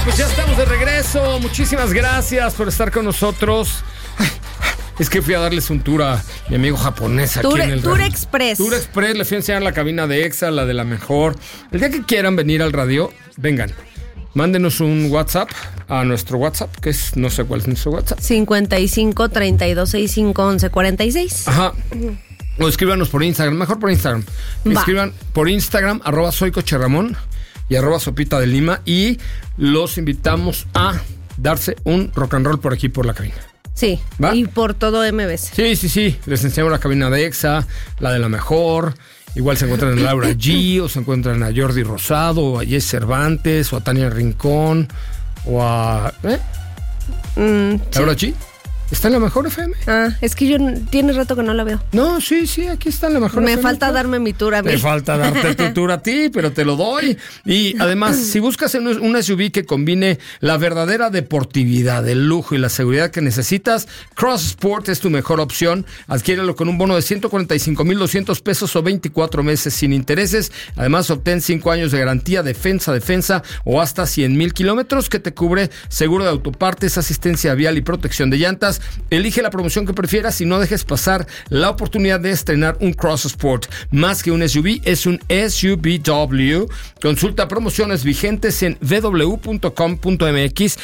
Pues ya estamos de regreso. Muchísimas gracias por estar con nosotros. Es que fui a darles un tour a mi amigo japonés aquí en el Tour radio. Express. Tour Express, le fui a enseñar la cabina de Exa, la de la mejor. El día que quieran venir al radio, vengan. Mándenos un WhatsApp a nuestro WhatsApp, que es, no sé cuál es nuestro WhatsApp. 55 32 65 11 46. Ajá. O escríbanos por Instagram, mejor por Instagram. Escriban por Instagram, @soycocherramón y @sopita de Lima. Y los invitamos a darse un rock and roll por aquí, por la cabina. Sí, ¿va? y por todo MBS. Sí. Les enseñamos la cabina de Exa, la de la mejor. Igual se encuentran a Laura G, o se encuentran a Jordi Rosado, o a Jess Cervantes, o a Tania Rincón, o a... ¿Laura G? ¿Está en la mejor FM? Ah, es que yo tiene rato que no la veo. No, sí, aquí está en la mejor FM. Me falta darme mi tour a mí. Me falta darte tu tour a ti, pero te lo doy. Y además, si buscas un SUV que combine la verdadera deportividad, el lujo y la seguridad que necesitas, Cross Sport es tu mejor opción. Adquiérelo con un bono de 145,200 pesos o 24 meses sin intereses. Además, obtén 5 años de garantía, defensa o hasta 100,000 kilómetros que te cubre seguro de autopartes, asistencia vial y protección de llantas. Elige la promoción que prefieras y no dejes pasar la oportunidad de estrenar un Cross Sport. Más que un SUV, es un SUVW. Consulta promociones vigentes en www.com.mx,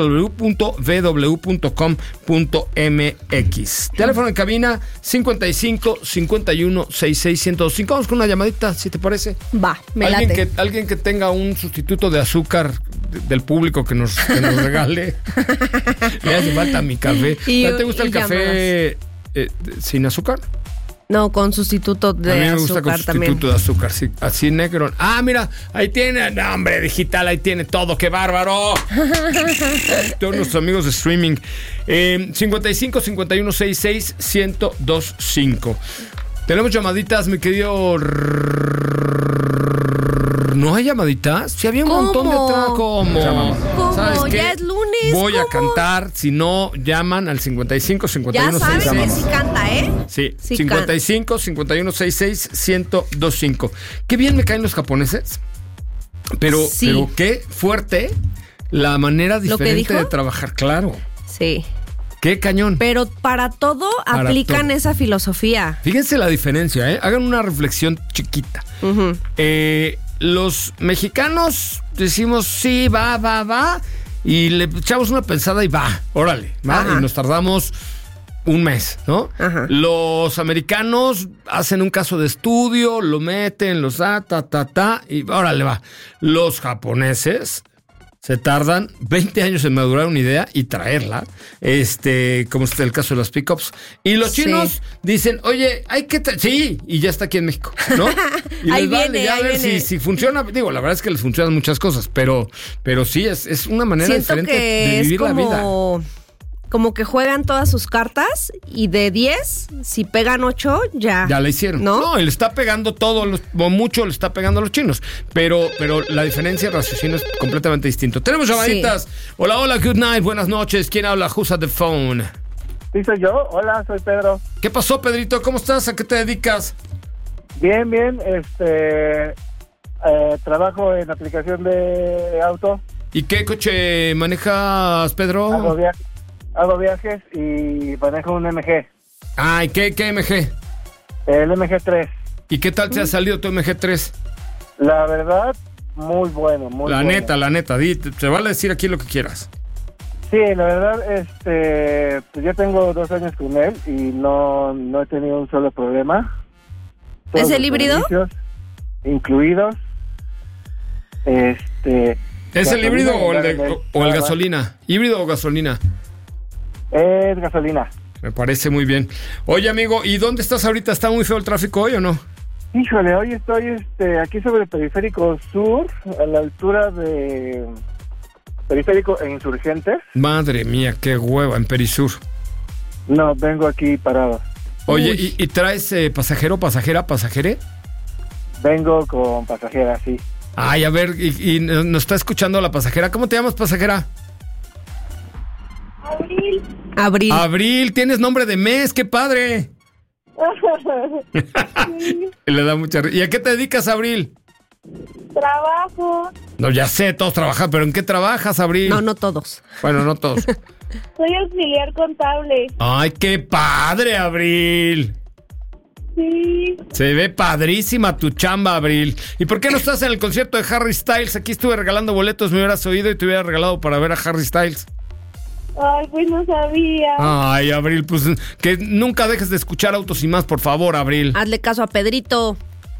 www.vw.com.mx. Teléfono en cabina 55 51 66 105. Vamos con una llamadita, si te parece. Va, me late. Alguien que tenga un sustituto de azúcar del público que nos regale. Me hace falta mi café. ¿Te gusta el café sin azúcar? No, con sustituto de azúcar. A mí me gusta con sustituto de azúcar, sí, así negro. Ah, mira, ahí tiene, no, hombre, digital, ahí tiene todo, qué bárbaro. Todos nuestros amigos de streaming. 55 51 66 1025. Tenemos llamaditas, mi querido. ¿No hay llamaditas? Si había un montón de ¿Cómo? ¿Cómo? ¿Ya es lunes? Voy a cantar. Si no, llaman al 55 51 ya sabes 66. que sí canta, ¿eh? Sí, 55 51 66 1025. Qué bien me caen los japoneses. Pero qué fuerte la manera diferente de trabajar, claro. Sí. Qué cañón. Pero para todo aplican esa filosofía. Fíjense la diferencia, ¿eh? Hagan una reflexión chiquita. Uh-huh. Los mexicanos decimos sí, va, y le echamos una pensada y va, órale, va, y nos tardamos un mes, ¿no? Ajá. Los americanos hacen un caso de estudio, lo meten, los y órale, va. Los japoneses se tardan 20 años en madurar una idea y traerla, como es el caso de las pickups. Y los chinos dicen, oye, hay que... Sí, y ya está aquí en México, ¿no? Y ahí les vale viene, ya a ver si funciona. Digo, la verdad es que les funcionan muchas cosas, pero sí, es una manera diferente de vivir la vida. Como que juegan todas sus cartas y de 10, si pegan 8, ya la hicieron. No, le está pegando todo, mucho le está pegando a los chinos. Pero la diferencia de raciocinio es completamente distinto. Tenemos llamaditas. Sí. Hola, good night, buenas noches. ¿Quién habla? Who's at the phone? Sí, soy yo. Hola, soy Pedro. ¿Qué pasó, Pedrito? ¿Cómo estás? ¿A qué te dedicas? Bien. Trabajo en aplicación de auto. ¿Y qué coche manejas, Pedro? Hago viajes y manejo un MG. Ah, ¿y qué MG? El MG3. ¿Y qué tal te ha salido tu MG3? La verdad, muy bueno, muy bueno. La neta, te vale decir aquí lo que quieras. Sí, la verdad, pues yo tengo 2 años con él y no he tenido un solo problema. ¿Es el híbrido? Incluidos. ¿Es el híbrido o el gasolina? ¿Híbrido o gasolina? Es gasolina. Me parece muy bien. Oye, amigo, ¿y dónde estás ahorita? ¿Está muy feo el tráfico hoy o no? Híjole, hoy estoy aquí sobre el Periférico Sur, a la altura de Periférico e Insurgentes. Madre mía, qué hueva, en Perisur. No, vengo aquí parado. Oye, ¿y traes pasajere? Vengo con pasajera, sí. Ay, a ver, y nos está escuchando la pasajera. ¿Cómo te llamas, pasajera? Abril, tienes nombre de mes, qué padre. Le da mucha risa. ¿Y a qué te dedicas, Abril? Trabajo. No, ya sé, todos trabajan, pero ¿en qué trabajas, Abril? No todos. Bueno, no todos. Soy auxiliar contable. ¡Ay, qué padre, Abril! Sí. Se ve padrísima tu chamba, Abril. ¿Y por qué no estás en el concierto de Harry Styles? Aquí estuve regalando boletos, me hubieras oído y te hubiera regalado para ver a Harry Styles. Ay, pues no sabía. Ay, Abril, pues que nunca dejes de escuchar Autos y Más, por favor, Abril. Hazle caso a Pedrito.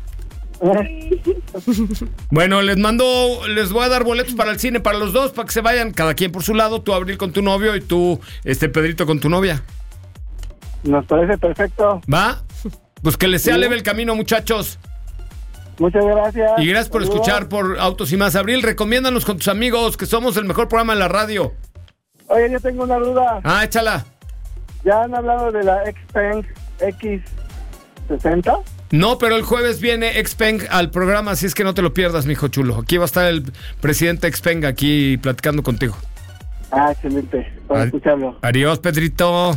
Bueno, les voy a dar boletos para el cine, para los dos, para que se vayan cada quien por su lado, tú, Abril, con tu novio y tú, Pedrito, con tu novia. Nos parece perfecto. ¿Va? Pues que les sea leve el camino, muchachos. Muchas gracias. Y gracias por escuchar por Autos y Más. Abril, recomiéndanos con tus amigos, que somos el mejor programa en la radio. Oye, yo tengo una duda. Ah, échala. ¿Ya han hablado de la Xpeng X60? No, pero el jueves viene Xpeng al programa, así es que no te lo pierdas, mijo chulo. Aquí va a estar el presidente Xpeng aquí platicando contigo. Ah, excelente. Para escucharlo. Adiós, Pedrito.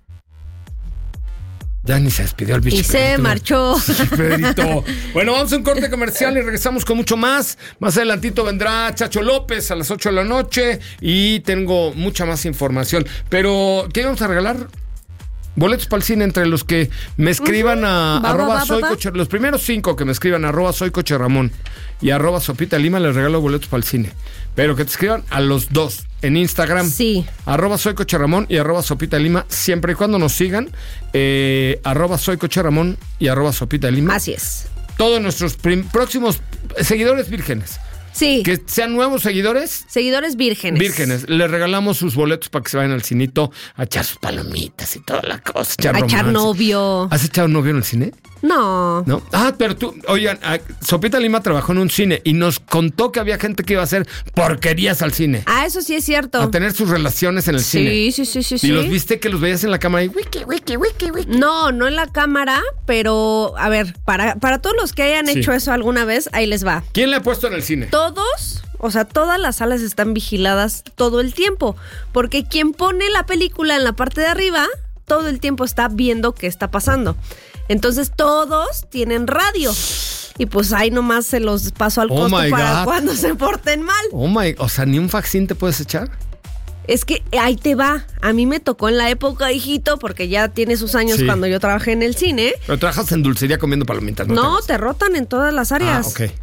Ya ni se despidió el bicho. Y se marchó. Sí, Pedrito. Bueno, vamos a un corte comercial y regresamos con mucho más. Más adelantito vendrá Chacho López a las 8 de la noche y tengo mucha más información. Pero, ¿qué vamos a regalar? Boletos para el cine entre los que me escriban a @soycoche. Los primeros 5 que me escriban a @soycocheramón y @sopita lima les regalo boletos para el cine. Pero que te escriban a los dos en Instagram. Sí. @soycocheramón y @sopita lima, siempre y cuando nos sigan. @soycocheramón y @sopita lima. Así es. Todos nuestros próximos seguidores vírgenes. Sí. Que sean nuevos seguidores. Seguidores vírgenes. Vírgenes. Les regalamos sus boletos para que se vayan al cinito a echar sus palomitas y toda la cosa. A echar novio. ¿Has echado novio en el cine? No. ¿No? Ah, pero tú, oigan, Sopita Lima trabajó en un cine y nos contó que había gente que iba a hacer porquerías al cine. Ah, eso sí es cierto. A tener sus relaciones en el cine. Sí. ¿Y los viste que los veías en la cámara y wiki? No en la cámara, pero a ver, para todos los que hayan hecho eso alguna vez, ahí les va. ¿Quién le ha puesto en el cine? Todos, o sea, todas las salas están vigiladas todo el tiempo, porque quien pone la película en la parte de arriba, todo el tiempo está viendo qué está pasando. Entonces todos tienen radio. Y pues ahí nomás se los paso al costo para cuando se porten mal. O sea, ¿ni un facsín te puedes echar? Es que ahí te va. A mí me tocó en la época, hijito, porque ya tiene sus años cuando yo trabajé en el cine. Pero trabajas en dulcería comiendo palomitas, ¿no? No, te rotan en todas las áreas. Ah, ok.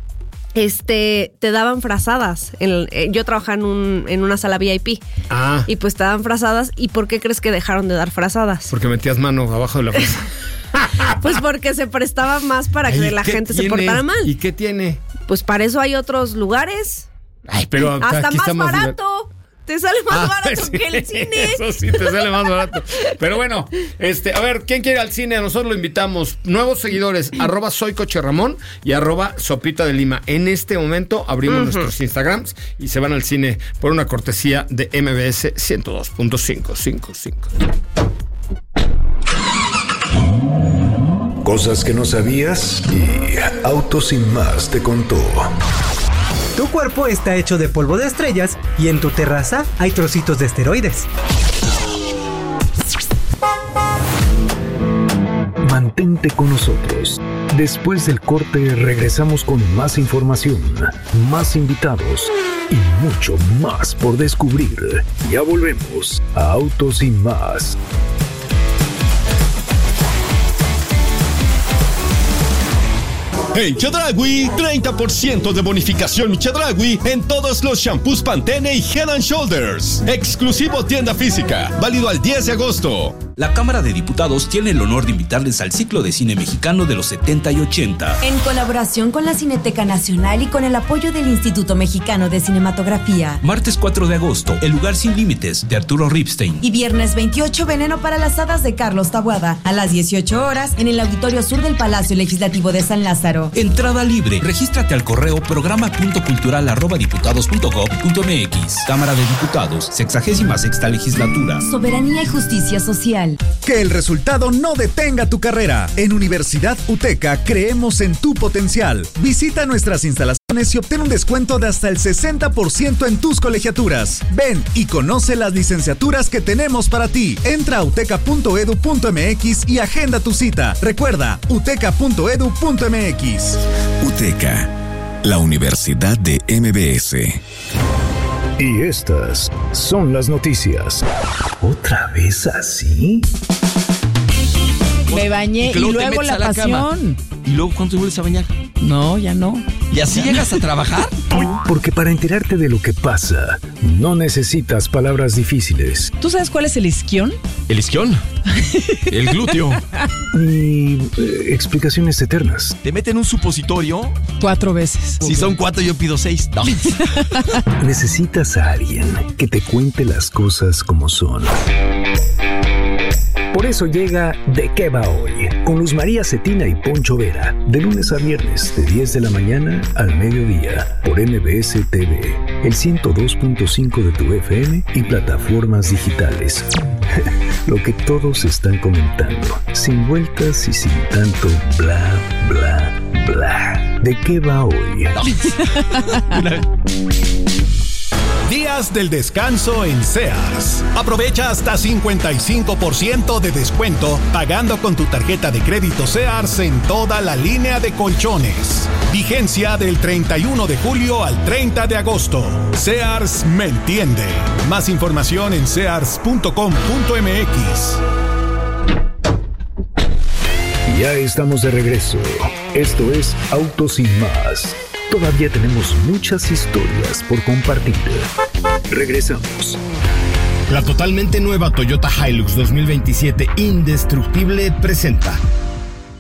Te daban frazadas. Yo trabajaba en una sala VIP. Ah. Y pues te daban frazadas. ¿Y por qué crees que dejaron de dar frazadas? Porque metías mano abajo de la fresa. Pues porque se prestaba más para que la gente se portara mal. ¿Y qué tiene? Pues para eso hay otros lugares. Ay, pero hasta aquí más barato. Te sale más barato sí, que el cine. Eso sí, te sale más barato. Pero bueno, a ver, ¿quién quiere ir al cine? Nosotros lo invitamos. Nuevos seguidores, @soycocheramón y @sopita de lima. En este momento abrimos nuestros Instagrams y se van al cine por una cortesía de MBS 102.555. Cosas que no sabías y Autos y Más te contó. Tu cuerpo está hecho de polvo de estrellas y en tu terraza hay trocitos de esteroides. Mantente con nosotros. Después del corte regresamos con más información, más invitados y mucho más por descubrir. Ya volvemos a Autos y Más. En Chedraui, 30% de bonificación Chedraui en todos los shampoos Pantene y Head & Shoulders. Exclusivo tienda física, válido al 10 de agosto. La Cámara de Diputados tiene el honor de invitarles al ciclo de cine mexicano de los 70 y 80. En colaboración con la Cineteca Nacional y con el apoyo del Instituto Mexicano de Cinematografía. Martes 4 de agosto, El lugar sin límites, de Arturo Ripstein. Y viernes 28, Veneno para las hadas, de Carlos Taboada, a las 18 horas, en el Auditorio Sur del Palacio Legislativo de San Lázaro. Entrada libre. Regístrate al correo programa.cultural@diputados.gov.mx. Cámara de Diputados, 66ª Legislatura. Soberanía y justicia social. Que el resultado no detenga tu carrera. En Universidad UTECA creemos en tu potencial. Visita nuestras instalaciones y obtén un descuento de hasta el 60% en tus colegiaturas. Ven y conoce las licenciaturas que tenemos para ti. Entra a uteca.edu.mx y agenda tu cita. Recuerda, uteca.edu.mx. UTECA, la Universidad de MBS. Y estas son las noticias. ¿Otra vez así? Me bañé y luego la pasión. ¿Y luego cuándo te vuelves a bañar? No, ya no. ¿Y así llegas a trabajar? Porque para enterarte de lo que pasa, no necesitas palabras difíciles. ¿Tú sabes cuál es el isquión? ¿El isquión? El glúteo. Ni explicaciones eternas. ¿Te meten un supositorio? 4 veces. Si son 4, yo pido 6. No. Necesitas a alguien que te cuente las cosas como son. Por eso llega ¿De qué va hoy? Con Luz María Cetina y Poncho Vera. De lunes a viernes, de 10 de la mañana al mediodía. Por MBS TV, el 102.5 de tu FM y plataformas digitales. Lo que todos están comentando. Sin vueltas y sin tanto bla, bla, bla. ¿De qué va hoy? Días del descanso en Sears. Aprovecha hasta 55% de descuento pagando con tu tarjeta de crédito Sears en toda la línea de colchones. Vigencia del 31 de julio al 30 de agosto. Sears me entiende. Más información en sears.com.mx. Ya estamos de regreso. Esto es Autos Sin Más. Todavía tenemos muchas historias por compartir. Regresamos. La totalmente nueva Toyota Hilux 2027 Indestructible presenta